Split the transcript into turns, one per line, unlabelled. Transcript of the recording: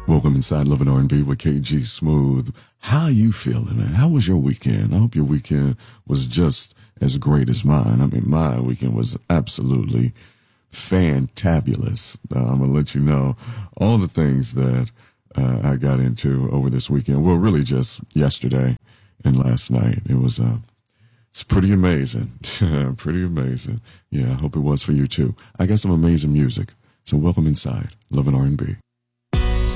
Welcome inside Love and R&B with KG Smooth. How you feeling, man? How was your weekend? I hope your weekend was just as great as mine. I mean, my weekend was absolutely fantabulous. I'm going to let you know all the things that I got into over this weekend. Well, really just yesterday and last night. It's pretty amazing. Pretty amazing. Yeah, I hope it was for you too. I got some amazing music. So welcome inside Love and R&B.